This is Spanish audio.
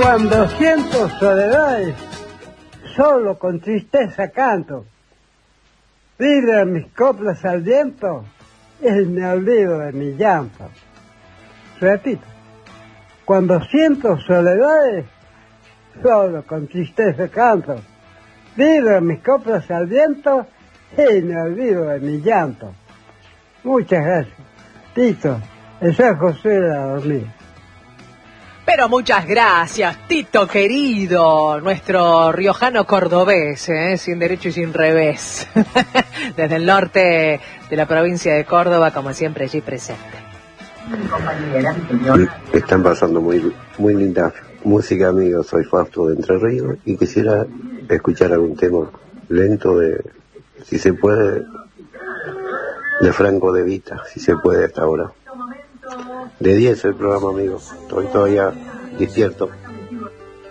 Cuando siento soledades, solo con tristeza canto. Dile a mis coplas al viento, y me olvido de mi llanto. Repito, cuando siento soledades, solo con tristeza canto. Dile a mis coplas al viento, y me olvido de mi llanto. Muchas gracias. Tito, en San José de la Dormida. Pero muchas gracias, Tito querido, nuestro riojano cordobés, sin derecho y sin revés, desde el norte de la provincia de Córdoba, como siempre allí presente. Están pasando muy linda música, amigos. Soy Fausto de Entre Ríos y quisiera escuchar algún tema lento de, si se puede, de Franco De Vita, si se puede hasta ahora. De 10 el programa, amigos. Estoy todavía despierto.